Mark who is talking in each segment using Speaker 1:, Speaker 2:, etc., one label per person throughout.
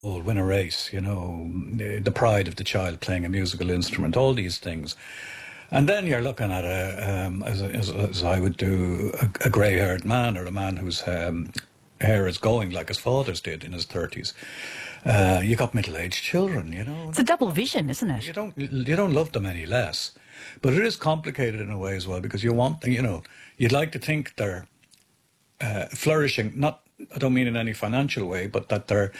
Speaker 1: win a race, the pride of the child playing a musical instrument, all these things. And then you're looking at as I would do, a grey-haired man, or a man whose hair is going like his father's did in his 30s. You got middle-aged children,
Speaker 2: It's a double vision, isn't it?
Speaker 1: You don't love them any less. But it is complicated in a way as well, because you'd like to think they're flourishing, I don't mean in any financial way, but that they're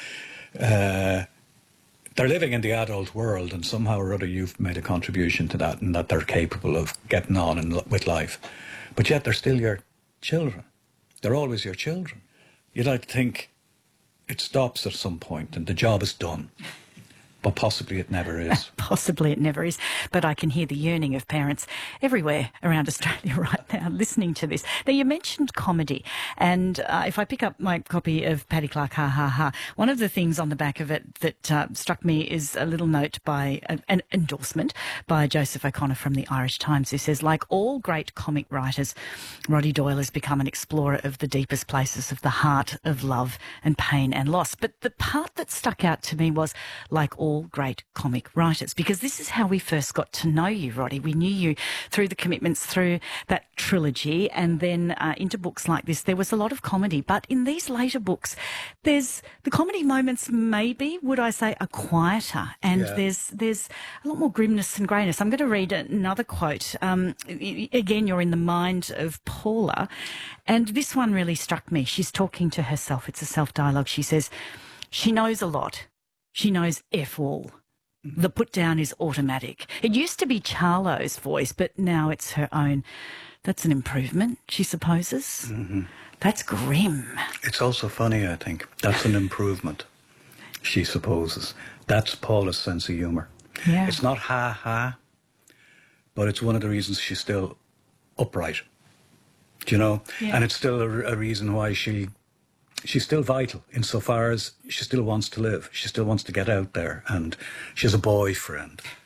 Speaker 1: living in the adult world, and somehow or other you've made a contribution to that, and that they're capable of getting on with life. But yet they're still your children. They're always your children. You'd like to think it stops at some point and the job is done. But possibly it never is.
Speaker 2: Possibly it never is. But I can hear the yearning of parents everywhere around Australia right now listening to this. Now, you mentioned comedy. And if I pick up my copy of Paddy Clark, Ha Ha Ha, one of the things on the back of it that struck me is a little note by an endorsement by Joseph O'Connor from the Irish Times, who says, like all great comic writers, Roddy Doyle has become an explorer of the deepest places of the heart of love and pain and loss. But the part that stuck out to me was, like all great comic writers, because this is how we first got to know you, Roddy. We knew you through the commitments, through that trilogy, and then into books like this. There was a lot of comedy, but in these later books, there's the comedy moments, maybe, would I say, are quieter, and there's a lot more grimness and greyness. I'm going to read another quote. Again, you're in the mind of Paula, and this one really struck me. She's talking to herself. It's a self-dialogue. She says, she knows a lot. She knows F all. The put down is automatic. It used to be Charlo's voice, but now it's her own. That's an improvement, she supposes. Mm-hmm. That's grim.
Speaker 1: It's also funny, I think. That's an improvement, she supposes. That's Paula's sense of humour.
Speaker 2: Yeah.
Speaker 1: It's not ha-ha, but it's one of the reasons she's still upright. Do you know? Yeah. And it's still a reason why she's still vital, insofar as she still wants to live. She still wants to get out there, and she has a boyfriend.